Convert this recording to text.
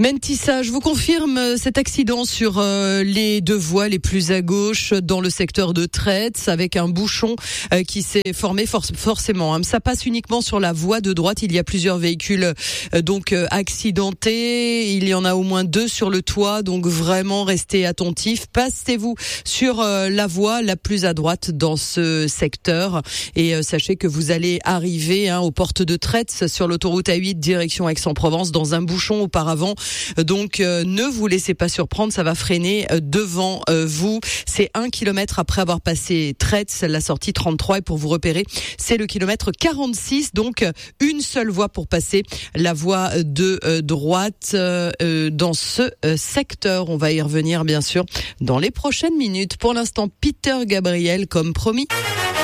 Mentissa, je vous confirme cet accident sur les deux voies les plus à gauche dans le secteur de Tretz avec un bouchon qui s'est formé forcément. Ça passe uniquement sur la voie de droite. Il y a plusieurs véhicules accidentés. Il y en a au moins 2 sur le toit. Donc vraiment restez attentifs. Passez-vous sur la voie la plus à droite dans ce secteur. Et sachez que vous allez arriver aux portes de Tretz sur l'autoroute A8 direction Aix-en-Provence dans un bouchon auparavant. Donc ne vous laissez pas surprendre, ça va freiner devant vous. C'est 1 kilomètre après avoir passé Tretz, la sortie 33, et pour vous repérer, c'est le kilomètre 46, donc une seule voie pour passer, la voie de droite dans ce secteur. On va y revenir bien sûr dans les prochaines minutes. Pour l'instant, Peter Gabriel comme promis.